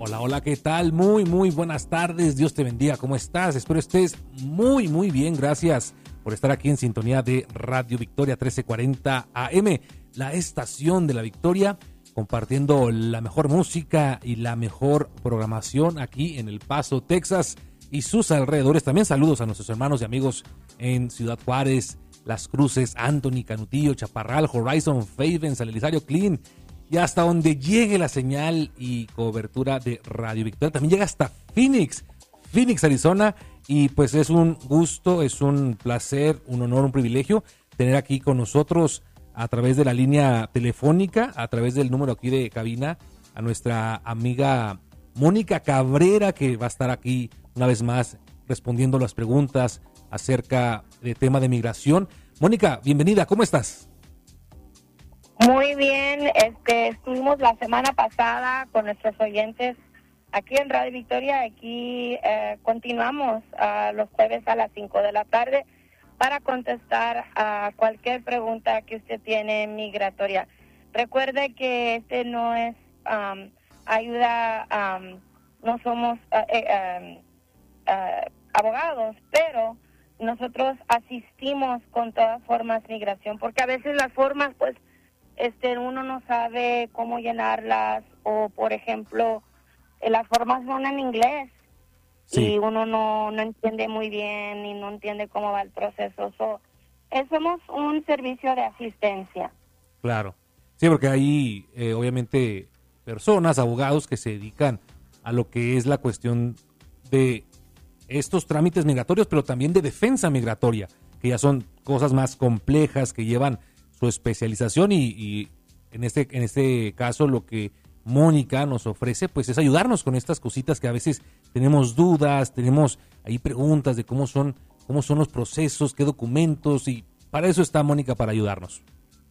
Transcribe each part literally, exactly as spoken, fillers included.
Hola, hola, ¿qué tal? Muy, muy buenas tardes. Dios te bendiga. ¿Cómo estás? Espero estés muy, muy bien. Gracias por estar aquí en sintonía de Radio Victoria trece cuarenta A M, la estación de la Victoria, compartiendo la mejor música y la mejor programación aquí en El Paso, Texas y sus alrededores. También saludos a nuestros hermanos y amigos en Ciudad Juárez, Las Cruces, Anthony, Canutillo, Chaparral, Horizon, Faven, San Elizario, Clean, y hasta donde llegue la señal y cobertura de Radio Victoria. También llega hasta Phoenix, Phoenix, Arizona. Y pues es un gusto, es un placer, un honor, un privilegio tener aquí con nosotros a través de la línea telefónica, a través del número aquí de cabina, a nuestra amiga Mónica Cabrera, que va a estar aquí una vez más respondiendo las preguntas acerca del tema de migración. Mónica, bienvenida, ¿cómo estás? Muy bien, este, estuvimos la semana pasada con nuestros oyentes aquí en Radio Victoria. Aquí eh, continuamos uh, los jueves a las cinco de la tarde para contestar a cualquier pregunta que usted tiene migratoria. Recuerde que este no es um, ayuda, um, no somos uh, eh, um, uh, abogados, pero nosotros asistimos con todas formas de migración, porque a veces las formas, pues, este, uno no sabe cómo llenarlas, o por ejemplo, las formas son en inglés, sí, y uno no, no entiende muy bien y no entiende cómo va el proceso. So, eh, somos un servicio de asistencia. Claro, sí, porque hay eh, obviamente personas, abogados que se dedican a lo que es la cuestión de estos trámites migratorios, pero también de defensa migratoria, que ya son cosas más complejas, que llevan su especialización y, y en este en este caso lo que Mónica nos ofrece pues es ayudarnos con estas cositas que a veces tenemos dudas, tenemos ahí preguntas de cómo son cómo son los procesos, qué documentos, y para eso está Mónica, para ayudarnos.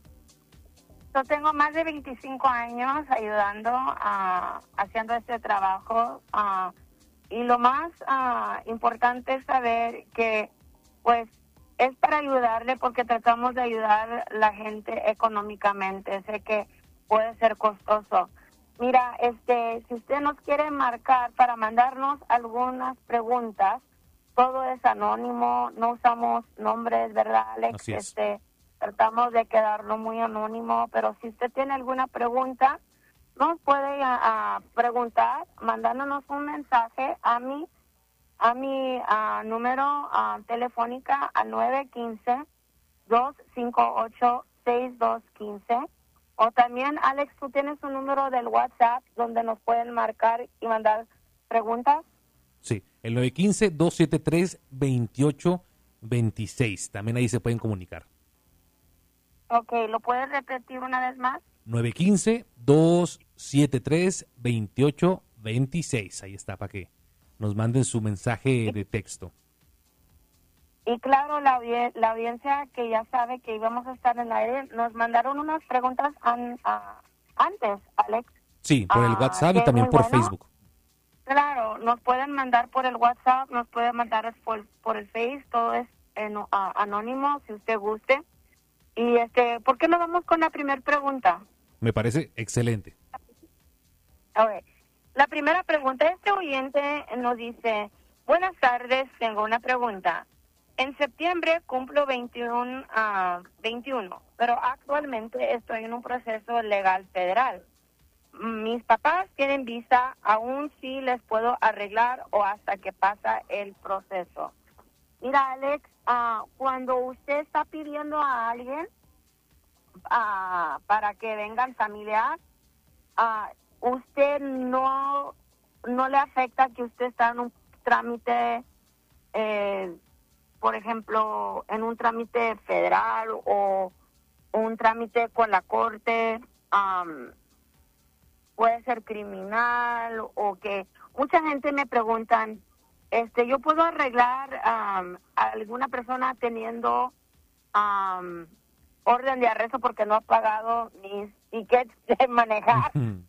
Yo tengo más de veinticinco años ayudando, uh, haciendo este trabajo, uh, y lo más uh, importante es saber que pues es para ayudarle, porque tratamos de ayudar a la gente económicamente. Sé que puede ser costoso. Mira, este, si usted nos quiere marcar para mandarnos algunas preguntas, todo es anónimo, no usamos nombres, ¿verdad, Alex? Así es. Este, tratamos de quedarlo muy anónimo, pero si usted tiene alguna pregunta, nos puede a, a preguntar, mandándonos un mensaje a mí, a mi uh, número uh, telefónica al nueve uno cinco, dos cinco ocho, seis dos uno cinco. O también, Alex, tú tienes un número del WhatsApp donde nos pueden marcar y mandar preguntas. Sí, el nueve uno cinco, dos siete tres, dos ocho dos seis. También ahí se pueden comunicar. Ok, ¿lo puedes repetir una vez más? nueve uno cinco, dos siete tres, dos ocho dos seis. Ahí está, para que nos manden su mensaje de texto. Y claro, la, la audiencia que ya sabe que íbamos a estar en el aire, nos mandaron unas preguntas an, uh, antes, Alex. Sí, por el WhatsApp uh, y también por bueno. Facebook. Claro, nos pueden mandar por el WhatsApp, nos pueden mandar por, por el Face, todo es en, uh, anónimo, si usted guste. Y este, ¿por qué no vamos con la primera pregunta? Me parece excelente. A ver, la primera pregunta, este oyente nos dice: buenas tardes, tengo una pregunta. En septiembre cumplo veintiuno, uh, veintiuno, pero actualmente estoy en un proceso legal federal. Mis papás tienen visa, aún sí les puedo arreglar o hasta que pasa el proceso. Mira, Alex, uh, cuando usted está pidiendo a alguien uh, para que vengan familiar, uh, usted no, no le afecta que usted está en un trámite, eh, por ejemplo, en un trámite federal o un trámite con la corte, um, puede ser criminal, o que mucha gente me preguntan, este, yo puedo arreglar um, a alguna persona teniendo um, orden de arresto porque no ha pagado mis tickets de manejar uh,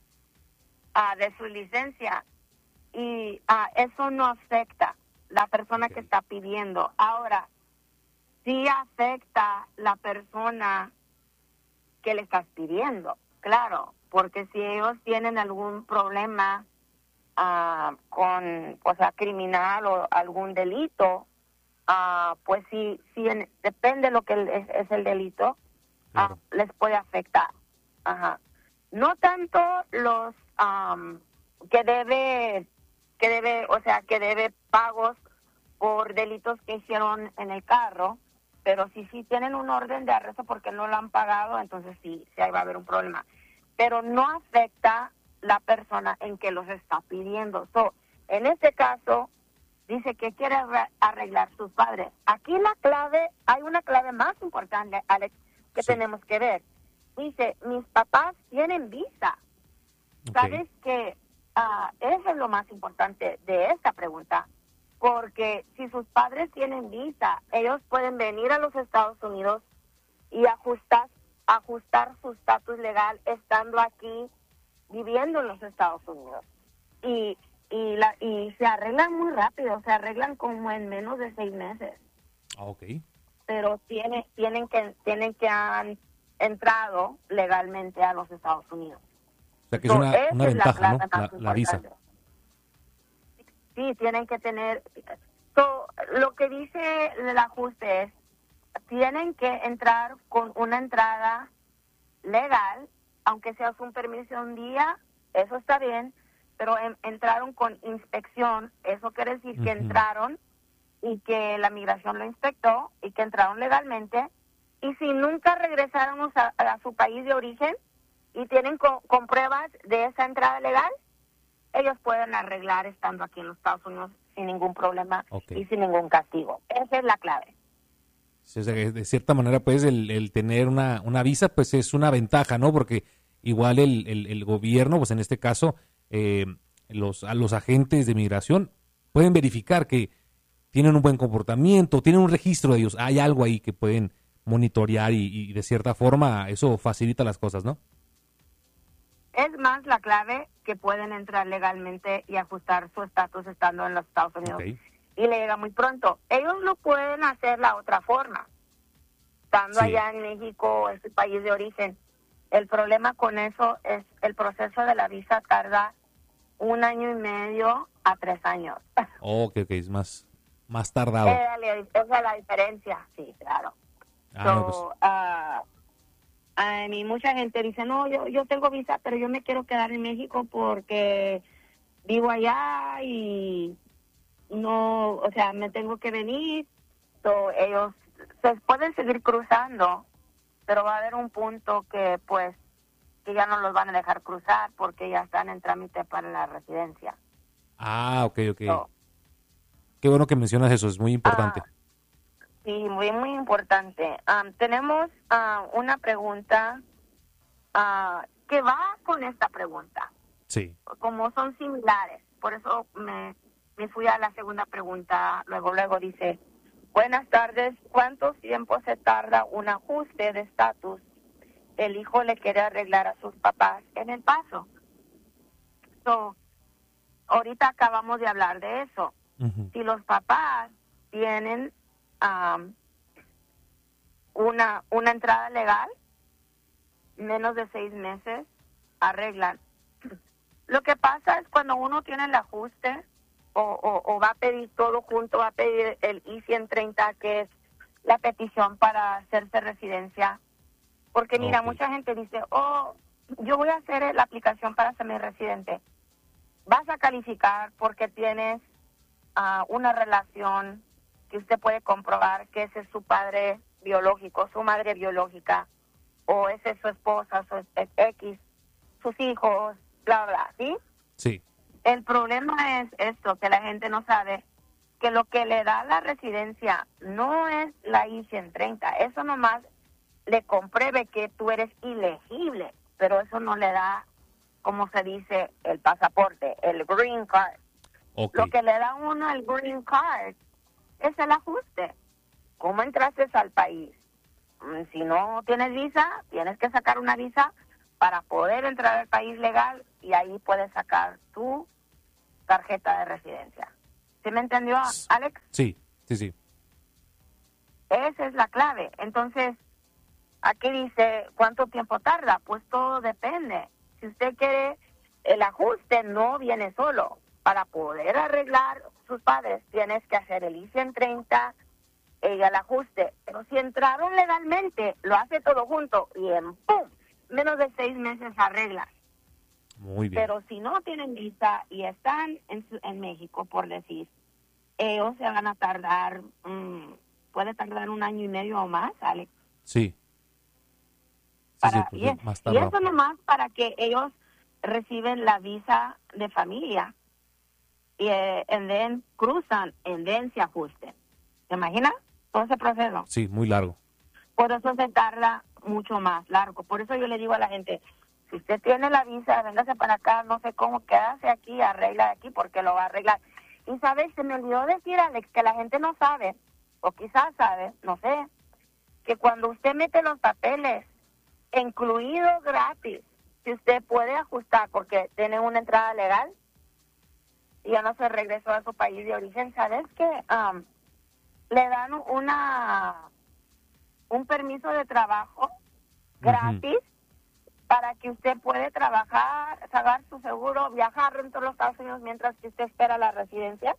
de su licencia, y uh, eso no afecta la persona okay. que está pidiendo. Ahora, sí afecta la persona que le estás pidiendo, claro, porque si ellos tienen algún problema uh, con, o sea, criminal o algún delito, uh, pues sí, sí en, depende de lo que es, es el delito, Claro. uh, les puede afectar. Ajá. No tanto los um, que debe, que debe, o sea, que debe pagos por delitos que hicieron en el carro, pero si sí tienen un orden de arresto porque no lo han pagado, entonces sí, sí ahí va a haber un problema. Pero no afecta la persona en que los está pidiendo. So, en este caso, dice que quiere arreglar sus padres. Aquí la clave, hay una clave más importante, Alex, que Sí. tenemos que ver. Dice, mis papás tienen visa. Ok. ¿Sabes qué? Uh, eso es lo más importante de esta pregunta. Porque si sus padres tienen visa, ellos pueden venir a los Estados Unidos y ajustar, ajustar su estatus legal estando aquí, viviendo en los Estados Unidos. Y y la y se arreglan muy rápido, se arreglan como en menos de seis meses. Ah, ok. Pero tiene, tienen que tienen que han entrado legalmente a los Estados Unidos. O sea que es So, una, esa una es la ventaja, clave ¿no? más La, la visa. importante. Sí, tienen que tener... So, lo que dice el ajuste es, tienen que entrar con una entrada legal, aunque sea un permiso de un día, eso está bien, pero en, entraron con inspección, eso quiere decir que Ujú. entraron y que la migración lo inspectó y que entraron legalmente, y si nunca regresaron a, a su país de origen y tienen con, con pruebas de esa entrada legal, ellos pueden arreglar estando aquí en los Estados Unidos sin ningún problema Ok. y sin ningún castigo. Esa es la clave. Sí, o sea, que de cierta manera, pues, el, el tener una, una visa, pues, es una ventaja, ¿no? Porque igual el, el, el gobierno, pues, en este caso, eh, los, a los agentes de migración pueden verificar que tienen un buen comportamiento, tienen un registro de ellos. Hay algo ahí que pueden monitorear y, y de cierta forma eso facilita las cosas, ¿no? Es más la clave que pueden entrar legalmente y ajustar su estatus estando en los Estados Unidos. Ok. Y le llega muy pronto. Ellos lo pueden hacer la otra forma, estando Sí. allá en México o en su país de origen. El problema con eso es el proceso de la visa tarda un año y medio a tres años. Oh, ok, ok, es más, más tardado. Esa es la la diferencia, sí, claro. Ah, So, no, pues, ah, a mí mucha gente dice, no, yo yo tengo visa, pero yo me quiero quedar en México porque vivo allá y no, o sea, me tengo que venir. So, ellos se pueden seguir cruzando, pero va a haber un punto que pues que ya no los van a dejar cruzar porque ya están en trámite para la residencia. ah, ok, ok. So, Qué bueno que mencionas eso, es muy importante. Ah, sí, muy, muy importante. Um, tenemos uh, una pregunta uh, que va con esta pregunta, Sí. como son similares. Por eso me, me fui a la segunda pregunta. Luego, luego dice, buenas tardes, ¿cuánto tiempo se tarda un ajuste de estatus? El hijo le quiere arreglar a sus papás en El Paso. So, ahorita acabamos de hablar de eso. Ujú. Si los papás tienen um, una una entrada legal, menos de seis meses, arreglan. Lo que pasa es cuando uno tiene el ajuste o, o, o va a pedir todo junto, va a pedir el I ciento treinta, que es la petición para hacerse residencia. Porque mira, Ok. mucha gente dice, oh, yo voy a hacer la aplicación para hacerme residente. Vas a calificar porque tienes uh, una relación que usted puede comprobar que ese es su padre biológico, su madre biológica, o ese es su esposa, su X, sus hijos, bla, bla, ¿sí? Sí. El problema es esto, que la gente no sabe, que lo que le da la residencia no es la I ciento treinta, eso nomás le compruebe que tú eres ilegible, pero eso no le da, como se dice, el pasaporte, el green card. Ok. Lo que le da a uno el green card es el ajuste. ¿Cómo entraste al país? Mm, Si no tienes visa, tienes que sacar una visa para poder entrar al país legal y ahí puedes sacar tu tarjeta de residencia. ¿Sí me entendió, Alex? Sí, sí, sí. Esa es la clave. Entonces, aquí dice, ¿cuánto tiempo tarda? Pues todo depende. Si usted quiere el ajuste no viene solo. Para poder arreglar sus padres, tienes que hacer el I cien treinta y el ajuste. Pero si entraron legalmente, lo hace todo junto y en ¡pum! Menos de seis meses arreglas. Muy bien. Pero si no tienen visa y están en, en México, por decir, ellos se van a tardar, mmm, puede tardar un año y medio o más, Alex. Sí. Para, sí, sí, y, es, más y eso nomás para que ellos reciben la visa de familia y eh, and then cruzan, and then se ajusten. ¿Te imaginas todo ese proceso? Sí, muy largo. Por eso se tarda mucho más largo. Por eso yo le digo a la gente, si usted tiene la visa, véngase para acá, no sé cómo, quédase aquí, arregla aquí, porque lo va a arreglar. Y sabes, se me olvidó decir, Alex, que la gente no sabe, o quizás sabe, no sé, que cuando usted mete los papeles, incluido gratis, si usted puede ajustar porque tiene una entrada legal y ya no se regresó a su país de origen, ¿sabes que um, le dan una un permiso de trabajo gratis uh-huh. para que usted puede trabajar, pagar su seguro, viajar dentro de los Estados Unidos mientras que usted espera la residencia?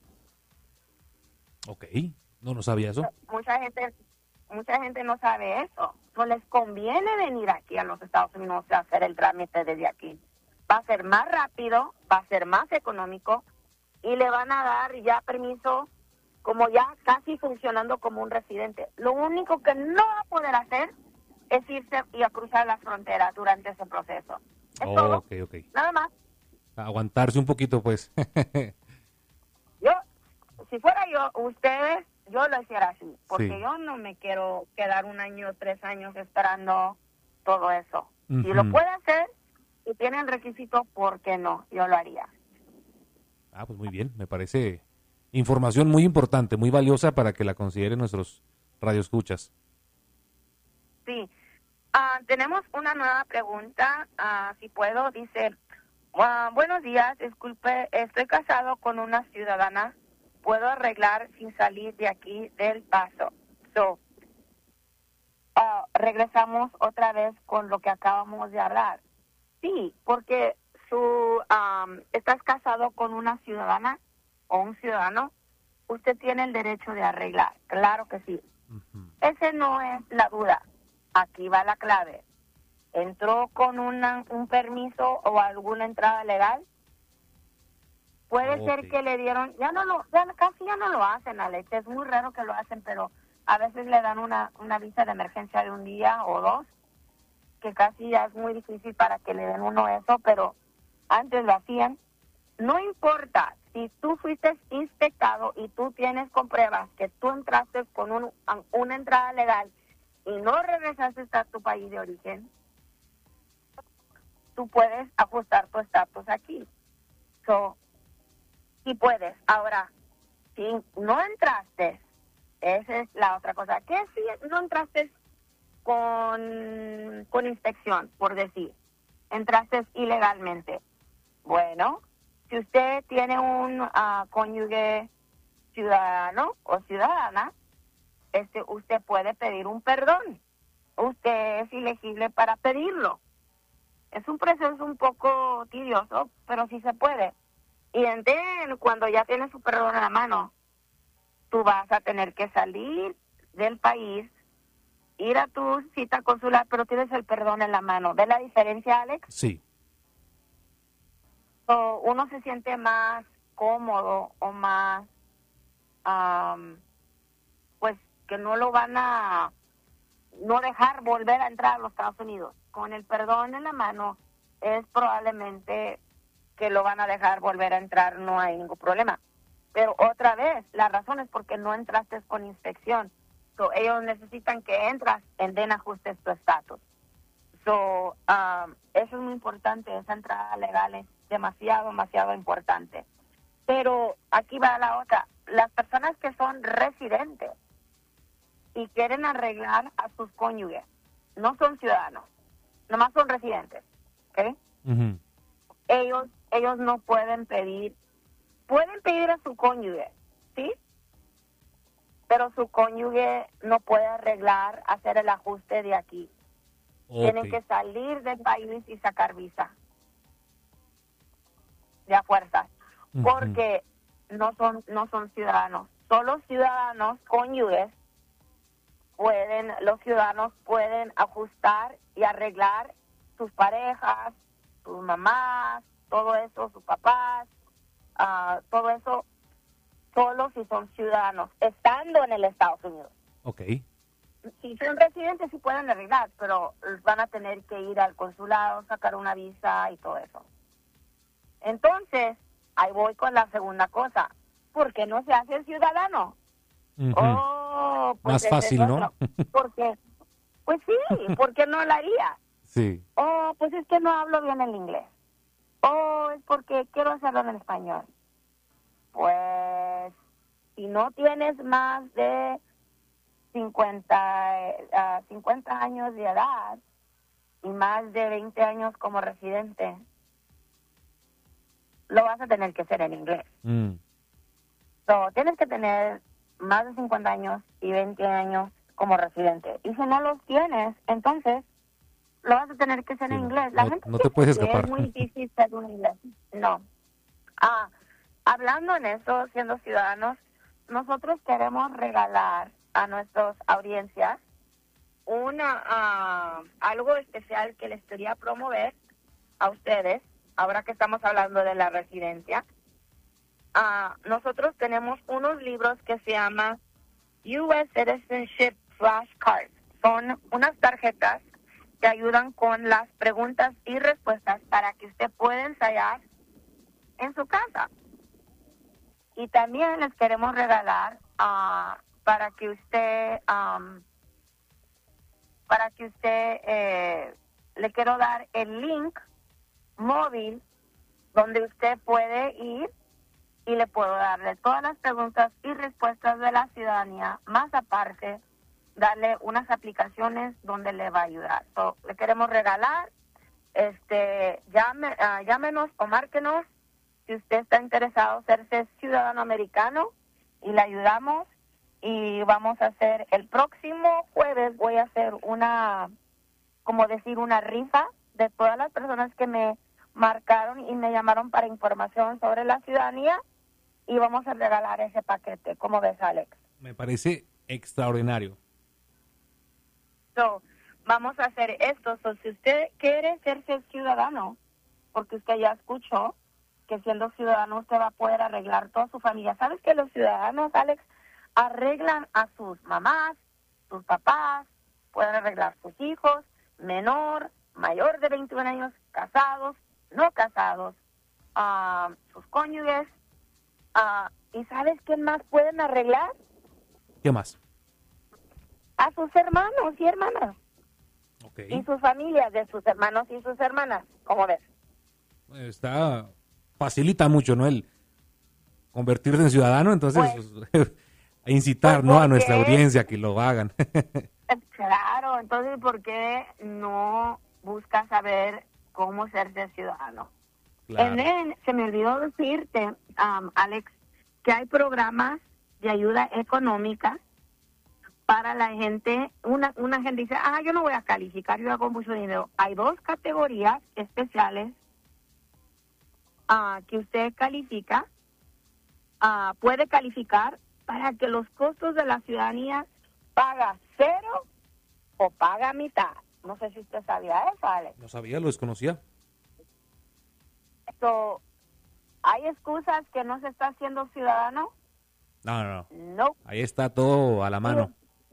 Ok, no lo sabía eso. Mucha gente mucha gente no sabe eso. No les conviene venir aquí a los Estados Unidos a hacer el trámite desde aquí. Va a ser más rápido, va a ser más económico y le van a dar ya permiso como ya casi funcionando como un residente. Lo único que no va a poder hacer es irse y a cruzar la frontera durante ese proceso. Es oh, todo. Ok, ok. Nada más. Aguantarse un poquito, pues. Yo, si fuera yo, ustedes, yo lo hiciera así, porque sí. yo no me quiero quedar un año, tres años esperando todo eso. Uh-huh. Si lo puede hacer y tiene el requisito, ¿por qué no? Yo lo haría. Ah, pues muy bien, me parece información muy importante, muy valiosa para que la consideren nuestros radioescuchas. Sí. Uh, tenemos una nueva pregunta, uh, si puedo, dice, uh, buenos días, disculpe, estoy casado con una ciudadana, puedo arreglar sin salir de aquí del Paso. So, uh, regresamos otra vez con lo que acabamos de hablar. Sí, porque su, um, estás casado con una ciudadana o un ciudadano, usted tiene el derecho de arreglar, claro que sí. Uh-huh. Ese no es la duda. Aquí va la clave. ¿Entró con una, un permiso o alguna entrada legal? Puede okay. ser que le dieron, ya no lo, ya casi ya no lo hacen, Alex, es muy raro que lo hacen, pero a veces le dan una, una visa de emergencia de un día o dos, que casi ya es muy difícil para que le den uno eso, pero antes lo hacían. No importa, si tú fuiste inspectado y tú tienes con pruebas que tú entraste con un, una entrada legal y no regresaste a tu país de origen, tú puedes ajustar tu estatus aquí. So, sí puedes. Ahora, si no entraste, esa es la otra cosa. ¿Qué si no entraste con, con inspección, por decir? Entraste ilegalmente. Bueno, si usted tiene un uh, cónyuge ciudadano o ciudadana, este, usted puede pedir un perdón. Usted es elegible para pedirlo. Es un proceso un poco tedioso, pero sí se puede. Y entonces, cuando ya tienes su perdón en la mano, tú vas a tener que salir del país, ir a tu cita consular, pero tienes el perdón en la mano. ¿Ves la diferencia, Alex? Sí. So, uno se siente más cómodo o más, um, pues, que no lo van a no dejar volver a entrar a los Estados Unidos. Con el perdón en la mano es probablemente que lo van a dejar volver a entrar, no hay ningún problema. Pero otra vez, la razón es porque no entraste con inspección. So, ellos necesitan que entras en den ajustes tu estatus. So, um, eso es muy importante, esa entrada legal es demasiado, demasiado importante. Pero aquí va la otra. Las personas que son residentes y quieren arreglar a sus cónyuges, no son ciudadanos, nomás son residentes, ¿ok? Uh-huh. Ellos, ellos no pueden pedir, pueden pedir a su cónyuge, ¿sí? Pero su cónyuge no puede arreglar, hacer el ajuste de aquí. Okay. Tienen que salir del país y sacar visa. de a fuerzas, Ujú. porque no son, no son ciudadanos. Solo ciudadanos cónyuges pueden, los ciudadanos pueden ajustar y arreglar sus parejas, sus mamás, todo eso, sus papás, ah, todo eso, solo si son ciudadanos, estando en el Estados Unidos. Ok. Si son residentes sí pueden arreglar, pero van a tener que ir al consulado, sacar una visa y todo eso. Entonces, ahí voy con la segunda cosa. ¿Por qué no se hace ciudadano? Ujú. Oh, pues Más ese fácil, es ¿no? otro. Porque, pues sí, ¿por qué no lo haría? Sí. Oh, pues es que no hablo bien el inglés. Oh, es porque quiero hacerlo en español. Pues, si no tienes más de cincuenta, uh, cincuenta años de edad y más de veinte años como residente, lo vas a tener que hacer en inglés. Mm. So, tienes que tener más de cincuenta años y veinte años como residente. Y si no los tienes, entonces lo vas a tener que hacer Sí, en no, inglés. La no- gente no te piensa puedes que escapar. es muy difícil ser un inglés. No. Ah, hablando en eso, siendo ciudadanos, nosotros queremos regalar a nuestras audiencias una ah, algo especial que les quería promover a ustedes, ahora que estamos hablando de la residencia. Ah, nosotros tenemos unos libros que se llaman U S Citizenship Flashcards. Son unas tarjetas que ayudan con las preguntas y respuestas para que usted pueda ensayar en su casa. Y también les queremos regalar ah, para que usted, um, para que usted, eh, le quiero dar el link móvil donde usted puede ir y le puedo darle todas las preguntas y respuestas de la ciudadanía, más aparte, darle unas aplicaciones donde le va a ayudar. So, le queremos regalar, este, llame, uh, llámenos o márquenos si usted está interesado en hacerse ciudadano americano y le ayudamos. Y vamos a hacer, el próximo jueves voy a hacer una, como decir, una rifa de todas las personas que me marcaron y me llamaron para información sobre la ciudadanía. Y vamos a regalar ese paquete. ¿Cómo ves, Alex? Me parece extraordinario. So, vamos a hacer esto. So, si usted quiere hacerse ciudadano, porque usted ya escuchó que siendo ciudadano usted va a poder arreglar toda su familia. ¿Sabes que los ciudadanos, Alex, arreglan a sus mamás, sus papás, pueden arreglar sus hijos, menor, mayor de veintiún años, casados, no casados, uh, sus cónyuges? Uh, ¿Y sabes quién más pueden arreglar? ¿Qué más? A sus hermanos y hermanas. Ok. Y sus familias de sus hermanos y sus hermanas. ¿Cómo ves? Está, facilita mucho, ¿no? El convertirse en ciudadano, entonces Pues, a incitar, pues ¿no? A porque- nuestra audiencia que lo hagan. Claro, entonces, ¿por qué no buscas saber cómo ser ciudadano? Claro. And then, se me olvidó decirte, um, Alex, que hay programas de ayuda económica para la gente. Una, una gente dice, ah, yo no voy a calificar, yo hago mucho dinero. Hay dos categorías especiales ah, que usted califica, ah, puede calificar para que los costos de la ciudadanía paga cero o paga mitad. No sé si usted sabía eso, Alex. No sabía, lo desconocía. So, ¿hay excusas que no se está haciendo ciudadano? No, no, no. No. Ahí está todo a la mano.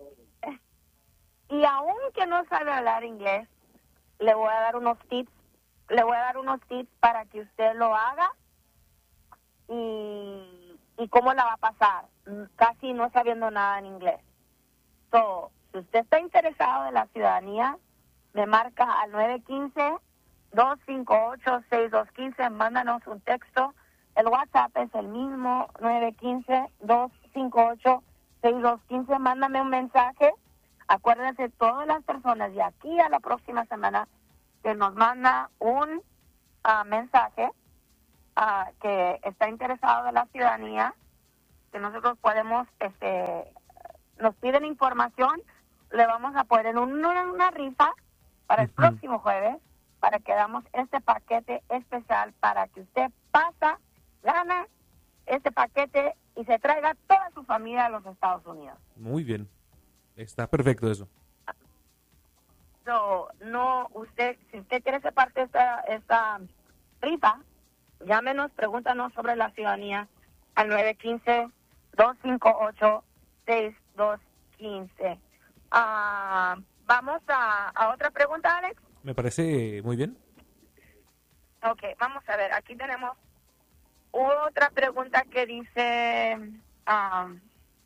Y aunque no sabe hablar inglés, le voy a dar unos tips, le voy a dar unos tips para que usted lo haga y, y cómo la va a pasar, casi no sabiendo nada en inglés. So, si usted está interesado en la ciudadanía, me marca al nueve uno cinco, dos cinco ocho, seis dos uno cinco, mándanos un texto. El WhatsApp es el mismo, nueve uno cinco, dos cinco ocho, seis dos uno cinco, mándame un mensaje. Acuérdense, todas las personas de aquí a la próxima semana que nos manda un uh, mensaje uh, que está interesado en la ciudadanía, que nosotros podemos, este, nos piden información, le vamos a poner en una, una rifa para el Ujú. próximo jueves para que damos este paquete especial para que usted pasa, gana este paquete y se traiga toda su familia a los Estados Unidos. Muy bien. Está perfecto eso. So, no, usted, si usted quiere ser parte de esta, esta rifa, llámenos, pregúntanos sobre la ciudadanía al nueve uno cinco, dos cinco ocho, seis dos uno cinco. Ah, vamos a, a otra pregunta, Alex. Me parece muy bien. Ok, vamos a ver, aquí tenemos otra pregunta que dice, um,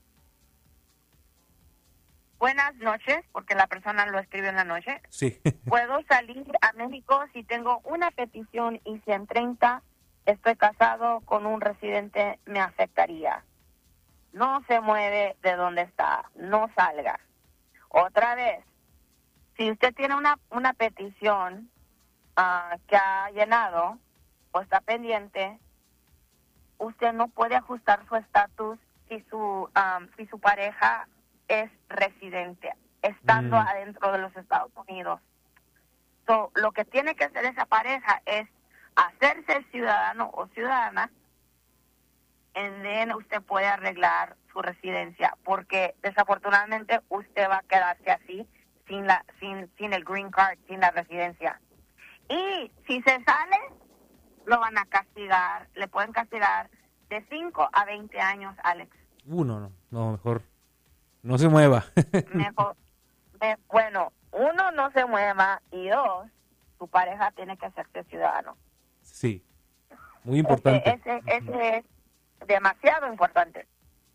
buenas noches, porque la persona lo escribió en la noche. Sí. ¿Puedo salir a México si tengo una petición y si en treinta estoy casado con un residente me afectaría? No se mueve de donde está, no salga. Otra vez, si usted tiene una, una petición uh, que ha llenado o está pendiente, usted no puede ajustar su estatus si su um, si su pareja es residente, estando mm. adentro de los Estados Unidos. So, lo que tiene que hacer esa pareja es hacerse ciudadano o ciudadana, y then usted puede arreglar su residencia, porque desafortunadamente usted va a quedarse así, sin la sin sin el green card, sin la residencia. Y si se sale, lo van a castigar, le pueden castigar de cinco a veinte años, Alex. Uh, no, no, no, mejor no se mueva. Mejor, me, bueno, uno, no se mueva, y dos, su pareja tiene que hacerse ciudadano. Sí, muy importante. Ese, ese, ese es demasiado importante.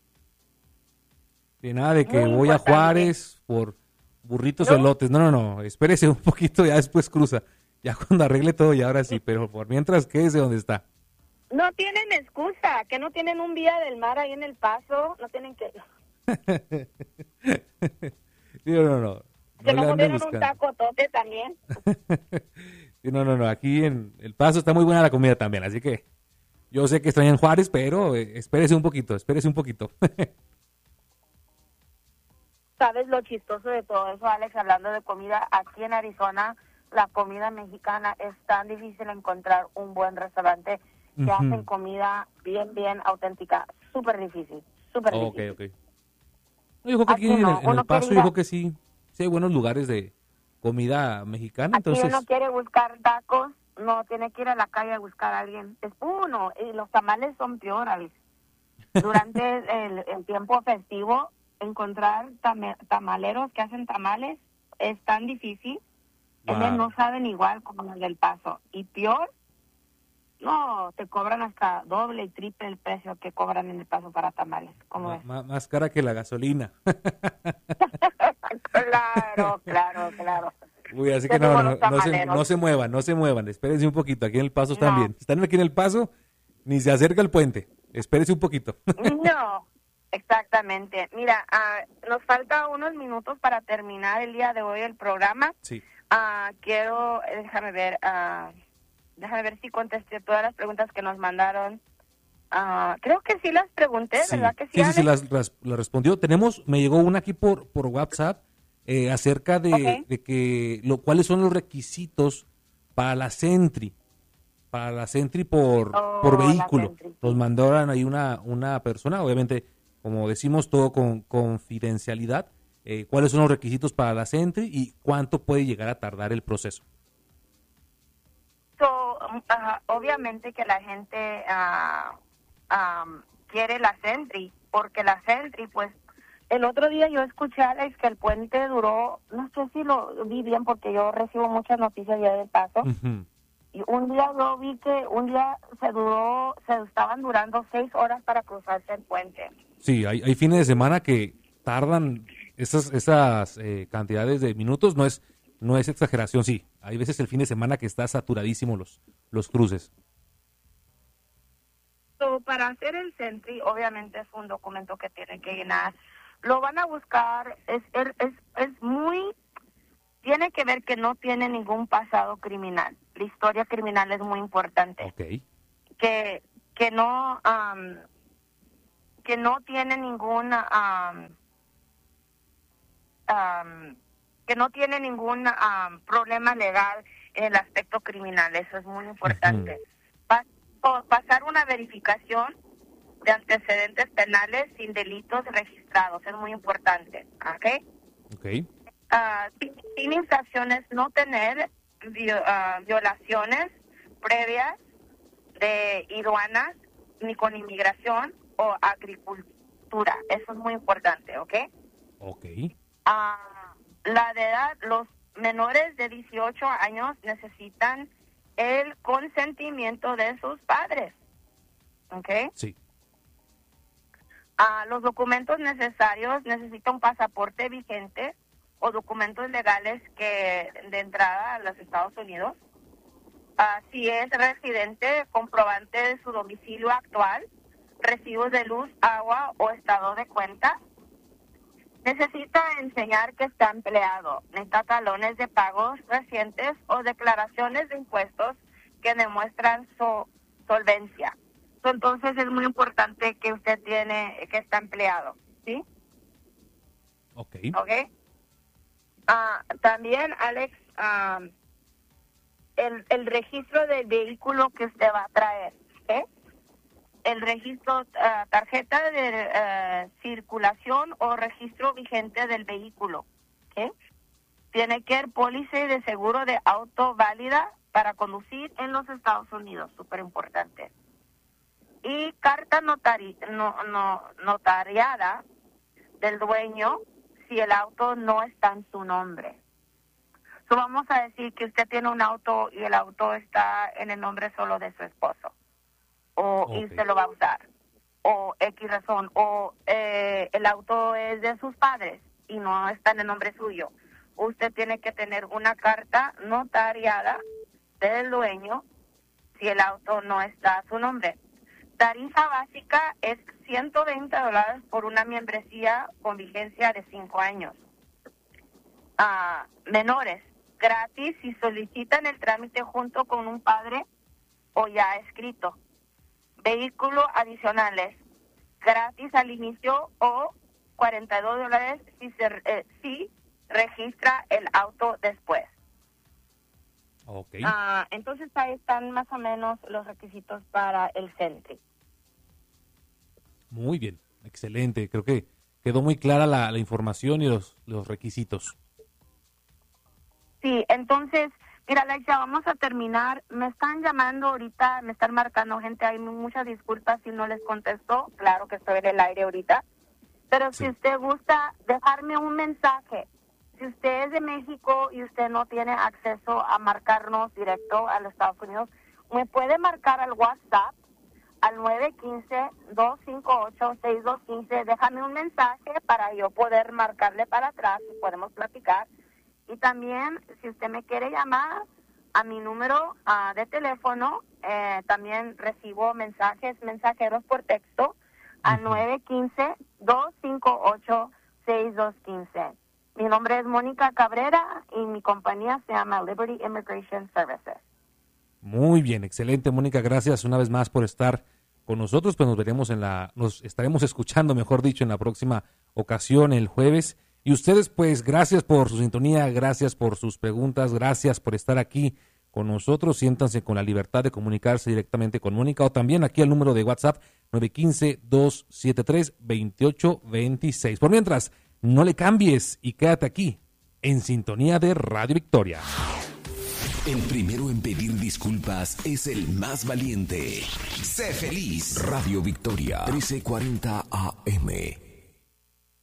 De nada de que Muy voy importante. a Juárez por burritos ¿No? elotes. No, no, no, espérese un poquito, ya después cruza. Ya cuando arregle todo, y ahora sí, pero por mientras, quédese donde está. No tienen excusa, que no tienen un vía del mar ahí en El Paso, no tienen que... Sí, no, no, no. Que no no le ande comieron un buscando. taco tote también. Sí, no, no, no, aquí en El Paso está muy buena la comida también, así que yo sé que extrañan Juárez, pero eh, espérese un poquito, espérese un poquito. ¿Sabes lo chistoso de todo eso, Alex? Hablando de comida, aquí en Arizona, la comida mexicana es tan difícil encontrar un buen restaurante que Ujú. hacen comida bien, bien auténtica. Súper difícil, súper Ok, difícil. ok. Yo creo que aquí Aquí en, no, el- en uno El Paso, quiere ir yo a- creo que sí, sí hay buenos lugares de comida mexicana, Aquí entonces... uno quiere buscar tacos, no tiene que ir a la calle a buscar a alguien. Es uno, y los tamales son peor, Alex. Durante el, el tiempo festivo, encontrar tame- tamaleros que hacen tamales es tan difícil. Wow. Ellos no saben igual como los del Paso. Y peor, no, te cobran hasta doble y triple el precio que cobran en El Paso para tamales. ¿Cómo Ma- ves? ma- más cara que la gasolina. Claro, claro, claro. Uy, así Te que no, digo, no, los no se, tamaleros. no se muevan, no se muevan, espérense un poquito, aquí en El Paso están No. bien. Están aquí en El Paso, ni se acerca el puente, espérese un poquito. No, exactamente. Mira, ah, nos falta unos minutos para terminar el día de hoy el programa. Sí, Ah, quiero, eh, déjame ver, ah, déjame ver si contesté todas las preguntas que nos mandaron. Ah, creo que sí las pregunté, sí, ¿verdad que sí, sí, sí, sí, Alex? las, las- las respondió. Tenemos, me llegó una aquí por, por WhatsApp eh, acerca de, Ok. de que lo, cuáles son los requisitos para la Sentry, para la Sentry por, Oh, por la vehículo. Sentry, sí. Nos mandaron ahí una, una persona, obviamente, como decimos, todo con confidencialidad. Eh, cuáles son los requisitos para la Sentry y cuánto puede llegar a tardar el proceso. So, um, ajá, obviamente que la gente ah, am, quiere la Sentry, porque la Sentry, pues, el otro día yo escuché, Alex, que el puente duró, no sé si lo vi bien, porque yo recibo muchas noticias ya del Paso, Ujú. y un día yo vi que un día se duró, se estaban durando seis horas para cruzarse el puente. Sí, hay, hay fines de semana que tardan esas, esas eh, cantidades de minutos, no es, no es exageración, sí. Hay veces el fin de semana que está saturadísimo los, los cruces. So, para hacer el Sentry, obviamente es un documento que tienen que llenar. Lo van a buscar, es, es, es, es muy, tiene que ver que no tiene ningún pasado criminal. La historia criminal es muy importante. Ok. Que, que no, am, que no tiene ningún, am, am, que no tiene ningún am, problema legal el aspecto criminal, eso es muy importante. Uh-huh. Pas- o pasar una verificación de antecedentes penales sin delitos registrados, es muy importante, ¿ok? Okay. Uh, sin, sin infracciones, no tener vi- uh, violaciones previas de aduanas, ni con inmigración o agricultura, eso es muy importante, ¿ok? Ok. Uh, la de edad, los menores de dieciocho años necesitan el consentimiento de sus padres, ¿ok? Sí. Uh, los documentos necesarios, necesita un pasaporte vigente o documentos legales que de entrada a los Estados Unidos. Uh, si es residente, comprobante de su domicilio actual, recibos de luz, agua o estado de cuenta. Necesita enseñar que está empleado. Necesita talones de pagos recientes o declaraciones de impuestos que demuestran su solvencia. Entonces es muy importante que usted tiene, que está empleado, ¿sí? Ok. Ok. Uh, también, Alex, um, el, el registro del vehículo que usted va a traer, ¿eh? El registro, uh, tarjeta de uh, circulación o registro vigente del vehículo, ¿ok? Tiene que haber póliza de seguro de auto válida para conducir en los Estados Unidos, súper importante. Y carta notari, no, no, notariada del dueño si el auto no está en su nombre. So, vamos a decir que usted tiene un auto y el auto está en el nombre solo de su esposo. O okay. Y usted lo va a usar. O X razón. O eh, el auto es de sus padres y no está en el nombre suyo. Usted tiene que tener una carta notariada del dueño si el auto no está a su nombre. Tarifa básica es ciento veinte dólares por una membresía con vigencia de cinco años. Uh, menores, gratis si solicitan el trámite junto con un padre o ya escrito. Vehículos adicionales, gratis al inicio o cuarenta y dos dólares si, se, eh, si registra el auto después. Okay. Uh, entonces ahí están más o menos los requisitos para el Sentry. Muy bien, excelente. Creo que quedó muy clara la, la información y los, los requisitos. Sí, entonces, mira, Alexia, vamos a terminar. Me están llamando ahorita, me están marcando gente. Hay muchas disculpas si no les contesto. Claro que estoy en el aire ahorita. Pero sí. Si usted gusta dejarme un mensaje, si usted es de México y usted no tiene acceso a marcarnos directo a los Estados Unidos, me puede marcar al WhatsApp al nueve uno cinco, dos cinco ocho, seis dos uno cinco. Déjame un mensaje para yo poder marcarle para atrás y podemos platicar. Y también, si usted me quiere llamar a mi número uh, de teléfono, eh, también recibo mensajes, mensajeros por texto al uh-huh. nueve uno cinco, dos cinco ocho, seis dos uno cinco. Mi nombre es Mónica Cabrera y mi compañía se llama Liberty Immigration Services. Muy bien, excelente, Mónica, gracias una vez más por estar con nosotros. Pues nos veremos en la, nos estaremos escuchando, mejor dicho, en la próxima ocasión, el jueves. Y ustedes, pues, gracias por su sintonía, gracias por sus preguntas, gracias por estar aquí con nosotros. Siéntanse con la libertad de comunicarse directamente con Mónica o también aquí al número de WhatsApp nueve uno cinco, dos siete tres, dos ocho dos seis. Por mientras, no le cambies y quédate aquí en sintonía de Radio Victoria. El primero en pedir disculpas es el más valiente. Sé feliz. Radio Victoria, trece cuarenta A M.